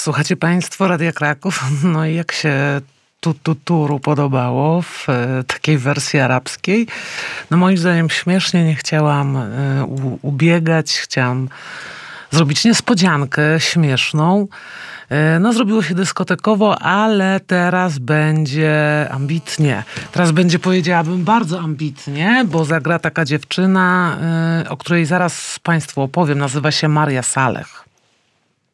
Słuchacie Państwo Radia Kraków? No i jak się turu podobało w takiej wersji arabskiej? No moim zdaniem śmiesznie, nie chciałam ubiegać, chciałam zrobić niespodziankę śmieszną. No zrobiło się dyskotekowo, ale teraz będzie ambitnie. Teraz będzie, powiedziałabym, bardzo ambitnie, bo zagra taka dziewczyna, o której zaraz Państwu opowiem. Nazywa się Maria Saleh.